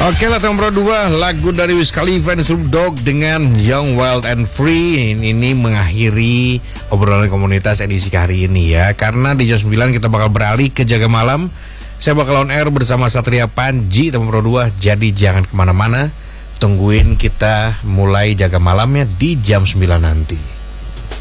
Oke lah, Tempro 2, lagu dari Wiz Khalifa dan Snoop Dogg dengan Young, Wild and Free. Ini mengakhiri obrolan komunitas edisi hari ini ya. Karena di jam 9 kita bakal beralih ke Jaga Malam. Saya bakal on air bersama Satria Panji, Tempro 2. Jadi jangan kemana-mana, tungguin kita mulai Jaga Malamnya di jam 9 nanti.